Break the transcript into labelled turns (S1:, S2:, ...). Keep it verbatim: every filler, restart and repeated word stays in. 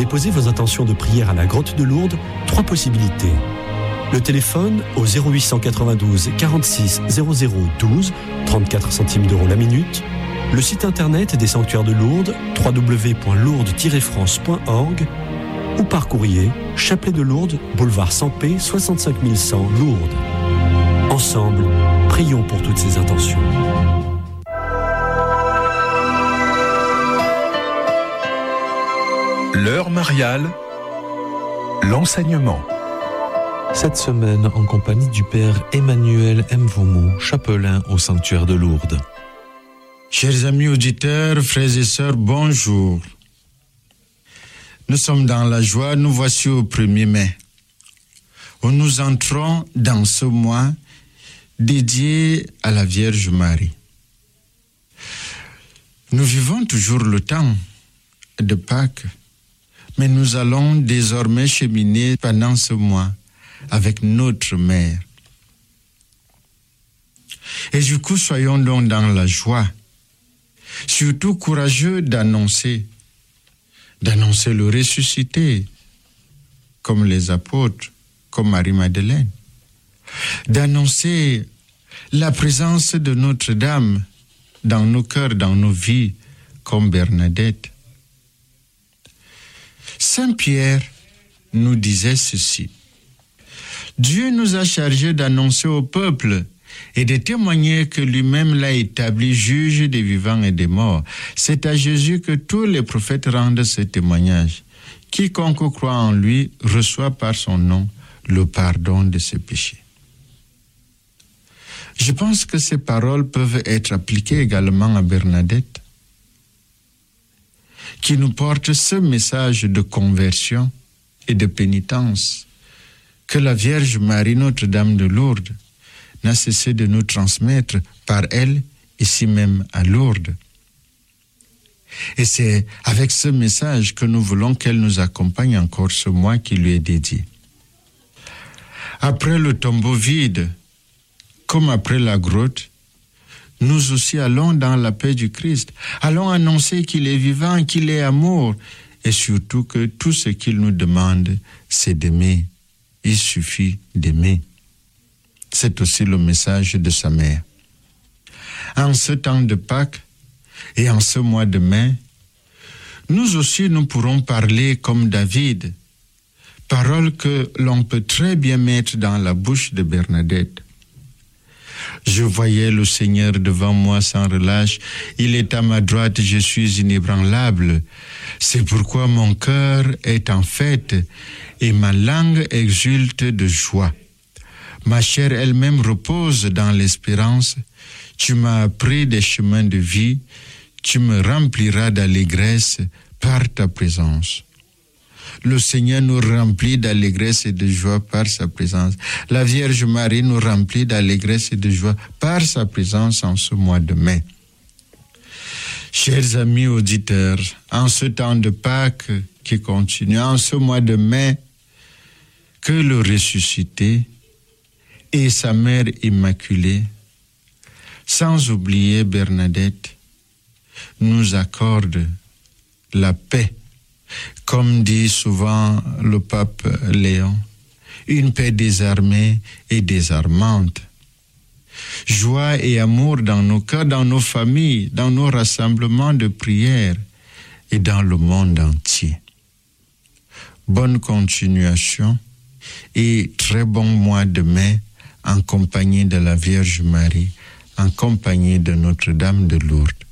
S1: déposer vos intentions de prière à la Grotte de Lourdes, trois possibilités. Le téléphone au zéro huit cent quatre-vingt-douze quarante-six zéro zéro douze, trente-quatre centimes d'euros la minute. Le site internet des Sanctuaires de Lourdes, w w w point lourdes tiret france point org, ou par courrier, Chapelet de Lourdes, boulevard Sampé, soixante-cinq mille cent, Lourdes. Ensemble, prions pour toutes ces intentions.
S2: L'heure mariale, l'enseignement.
S3: Cette semaine, en compagnie du Père Emmanuel Mvoumou, chapelain au Sanctuaire de Lourdes.
S4: Chers amis auditeurs, frères et sœurs, bonjour. Nous sommes dans la joie, nous voici au premier mai, où nous entrons dans ce mois dédié à la Vierge Marie. Nous vivons toujours le temps de Pâques, mais nous allons désormais cheminer pendant ce mois avec notre Mère. Et du coup, soyons donc dans la joie, surtout courageux d'annoncer, d'annoncer le ressuscité, comme les apôtres, comme Marie-Madeleine, d'annoncer la présence de Notre-Dame dans nos cœurs, dans nos vies, comme Bernadette. Saint Pierre nous disait ceci: Dieu nous a chargés d'annoncer au peuple et de témoigner que lui-même l'a établi juge des vivants et des morts. C'est à Jésus que tous les prophètes rendent ce témoignage. Quiconque croit en lui reçoit par son nom le pardon de ses péchés. Je pense que ces paroles peuvent être appliquées également à Bernadette, qui nous porte ce message de conversion et de pénitence que la Vierge Marie, Notre-Dame de Lourdes, n'a cessé de nous transmettre par elle, ici même à Lourdes. Et c'est avec ce message que nous voulons qu'elle nous accompagne encore ce mois qui lui est dédié. Après le tombeau vide, comme après la grotte, nous aussi allons dans la paix du Christ. Allons annoncer qu'il est vivant, qu'il est amour, et surtout que tout ce qu'il nous demande, c'est d'aimer. Il suffit d'aimer. C'est aussi le message de sa mère. En ce temps de Pâques et en ce mois de mai, nous aussi nous pourrons parler comme David, parole que l'on peut très bien mettre dans la bouche de Bernadette. Je voyais le Seigneur devant moi sans relâche. Il est à ma droite, je suis inébranlable. C'est pourquoi mon cœur est en fête et ma langue exulte de joie. Ma chair elle-même repose dans l'espérance. Tu m'as appris des chemins de vie. Tu me rempliras d'allégresse par ta présence. Le Seigneur nous remplit d'allégresse et de joie par sa présence. La Vierge Marie nous remplit d'allégresse et de joie par sa présence en ce mois de mai. Chers amis auditeurs, en ce temps de Pâques qui continue, en ce mois de mai, que le ressuscité et sa mère immaculée, sans oublier Bernadette, nous accordent la paix. Comme dit souvent le pape Léon, une paix désarmée et désarmante. Joie et amour dans nos cœurs, dans nos familles, dans nos rassemblements de prière et dans le monde entier. Bonne continuation et très bon mois de mai en compagnie de la Vierge Marie, en compagnie de Notre-Dame de Lourdes.